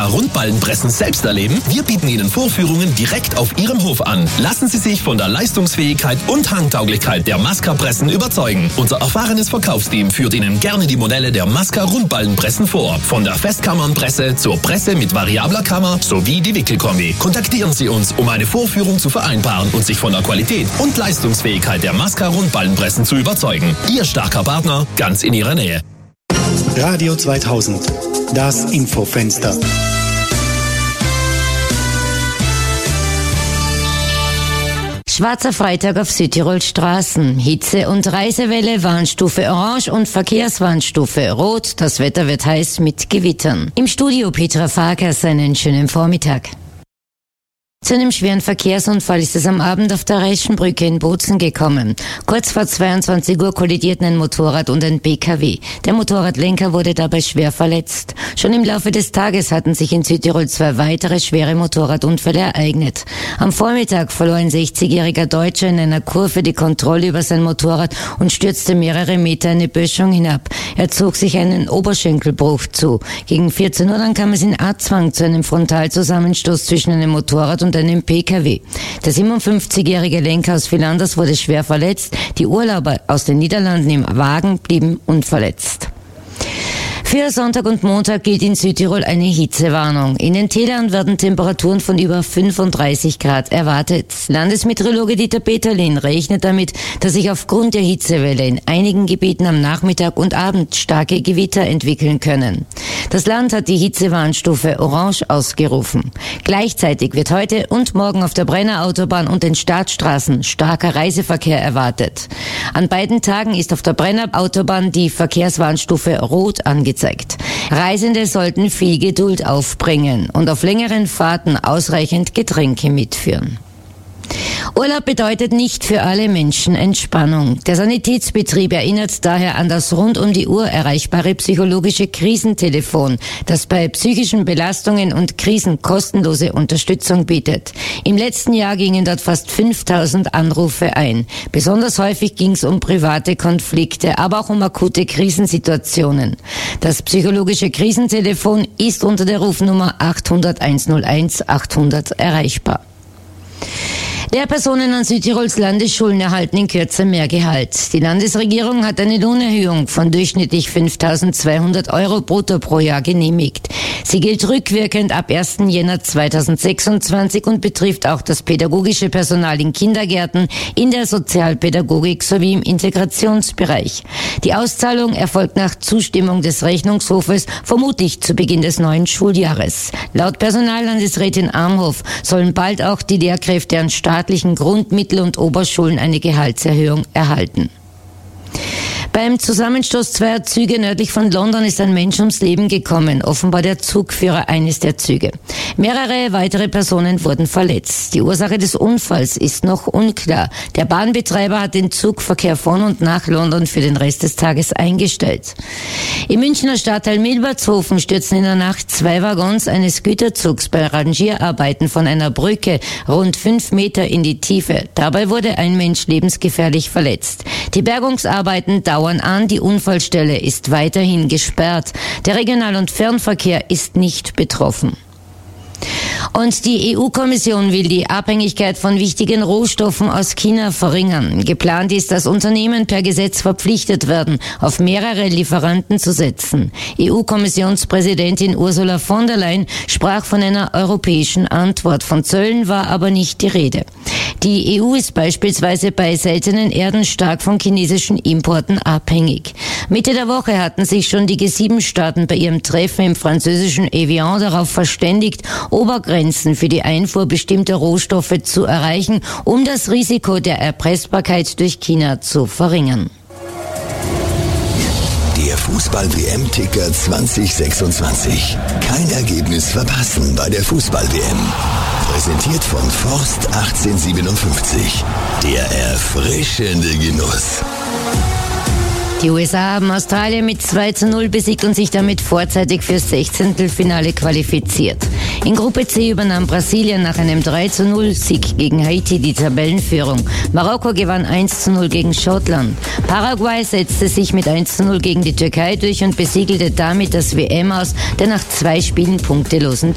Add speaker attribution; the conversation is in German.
Speaker 1: Rundballenpressen selbst erleben? Wir bieten Ihnen Vorführungen direkt auf Ihrem Hof an. Lassen Sie sich von der Leistungsfähigkeit und Handtauglichkeit der Masca-Pressen überzeugen. Unser erfahrenes Verkaufsteam führt Ihnen gerne die Modelle der Masca Rundballenpressen vor. Von der Festkammernpresse zur Presse mit variabler Kammer sowie die Wickelkombi. Kontaktieren Sie uns, um eine Vorführung zu vereinbaren und sich von der Qualität und Leistungsfähigkeit der Masca Rundballenpressen zu überzeugen. Ihr starker Partner, ganz in Ihrer Nähe.
Speaker 2: Radio 2000, das Infofenster.
Speaker 3: Schwarzer Freitag auf Südtirols Straßen. Hitze- und Reisewelle, Warnstufe Orange und Verkehrswarnstufe Rot. Das Wetter wird heiß mit Gewittern. Im Studio Petra Farkas, einen schönen Vormittag. Zu einem schweren Verkehrsunfall ist es am Abend auf der Reschenbrücke in Bozen gekommen. Kurz vor 22 Uhr kollidierten ein Motorrad und ein PKW. Der Motorradlenker wurde dabei schwer verletzt. Schon im Laufe des Tages hatten sich in Südtirol 2 weitere schwere Motorradunfälle ereignet. Am Vormittag verlor ein 60-jähriger Deutscher in einer Kurve die Kontrolle über sein Motorrad und stürzte mehrere Meter eine Böschung hinab. Er zog sich einen Oberschenkelbruch zu. Gegen 14 Uhr dann kam es in Arzwang zu einem Frontalzusammenstoß zwischen einem Motorrad und einem PKW. Der 57-jährige Lenker aus Villanders wurde schwer verletzt. Die Urlauber aus den Niederlanden im Wagen blieben unverletzt. Für Sonntag und Montag gilt in Südtirol eine Hitzewarnung. In den Tälern werden Temperaturen von über 35 Grad erwartet. Landesmeteorologe Dieter Peterlin rechnet damit, dass sich aufgrund der Hitzewelle in einigen Gebieten am Nachmittag und Abend starke Gewitter entwickeln können. Das Land hat die Hitzewarnstufe Orange ausgerufen. Gleichzeitig wird heute und morgen auf der Brenner Autobahn und den Staatsstraßen starker Reiseverkehr erwartet. An beiden Tagen ist auf der Brenner Autobahn die Verkehrswarnstufe Rot angezeigt. Reisende sollten viel Geduld aufbringen und auf längeren Fahrten ausreichend Getränke mitführen. Urlaub bedeutet nicht für alle Menschen Entspannung. Der Sanitätsbetrieb erinnert daher an das rund um die Uhr erreichbare psychologische Krisentelefon, das bei psychischen Belastungen und Krisen kostenlose Unterstützung bietet. Im letzten Jahr gingen dort fast 5000 Anrufe ein. Besonders häufig ging es um private Konflikte, aber auch um akute Krisensituationen. Das psychologische Krisentelefon ist unter der Rufnummer 800 101 800 erreichbar. Lehrpersonen an Südtirols Landesschulen erhalten in Kürze mehr Gehalt. Die Landesregierung hat eine Lohnerhöhung von durchschnittlich 5.200 € brutto pro Jahr genehmigt. Sie gilt rückwirkend ab 1. Jänner 2026 und betrifft auch das pädagogische Personal in Kindergärten, in der Sozialpädagogik sowie im Integrationsbereich. Die Auszahlung erfolgt nach Zustimmung des Rechnungshofes, vermutlich zu Beginn des neuen Schuljahres. Laut Personallandesrätin Armhoff sollen bald auch die Lehrkräfte an staatlichen Grund-, Mittel- und Oberschulen eine Gehaltserhöhung erhalten. Beim Zusammenstoß zweier Züge nördlich von London ist ein Mensch ums Leben gekommen, offenbar der Zugführer eines der Züge. Mehrere weitere Personen wurden verletzt. Die Ursache des Unfalls ist noch unklar. Der Bahnbetreiber hat den Zugverkehr von und nach London für den Rest des Tages eingestellt. Im Münchner Stadtteil Milbertshofen stürzten in der Nacht 2 Waggons eines Güterzugs bei Rangierarbeiten von einer Brücke rund 5 Meter in die Tiefe. Dabei wurde ein Mensch lebensgefährlich verletzt. Die Bergungsarbeiten dauern an, die Unfallstelle ist weiterhin gesperrt. Der Regional- und Fernverkehr ist nicht betroffen. Und die EU-Kommission will die Abhängigkeit von wichtigen Rohstoffen aus China verringern. Geplant ist, dass Unternehmen per Gesetz verpflichtet werden, auf mehrere Lieferanten zu setzen. EU-Kommissionspräsidentin Ursula von der Leyen sprach von einer europäischen Antwort. Von Zöllen war aber nicht die Rede. Die EU ist beispielsweise bei seltenen Erden stark von chinesischen Importen abhängig. Mitte der Woche hatten sich schon die G7-Staaten bei ihrem Treffen im französischen Evian darauf verständigt, Obergrenzen für die Einfuhr bestimmter Rohstoffe zu erreichen, um das Risiko der Erpressbarkeit durch China zu verringern.
Speaker 4: Der Fußball-WM-Ticker 2026. Kein Ergebnis verpassen bei der Fußball-WM. Präsentiert von Forst 1857. Der erfrischende Genuss.
Speaker 3: Die USA haben Australien mit 2:0 besiegt und sich damit vorzeitig fürs 16. qualifiziert. In Gruppe C übernahm Brasilien nach einem 3:0-Sieg gegen Haiti die Tabellenführung. Marokko gewann 1:0 gegen Schottland. Paraguay setzte sich mit 1:0 gegen die Türkei durch und besiegelte damit das WM aus der nach 2 Spielen punktelosen